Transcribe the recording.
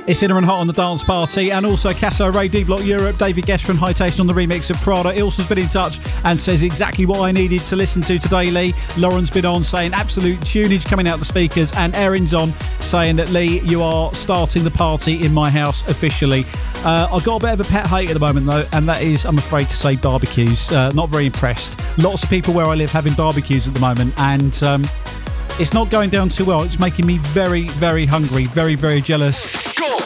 It's Cinnamon Hot on the Dance Party, and also Casso Ray, D-Block Europe, David Guest from Hightation on the remix of Prada. Ilsa's been in touch and says exactly what I needed to listen to today, Lee. Lauren's been on saying absolute tunage coming out the speakers, and Erin's on saying that, Lee, you are starting the party in my house officially. I've got a bit of a pet hate at the moment, though, and that is, I'm afraid to say, barbecues. Not very impressed. Lots of people where I live having barbecues at the moment, and it's not going down too well. It's making me very, very hungry, very, very jealous.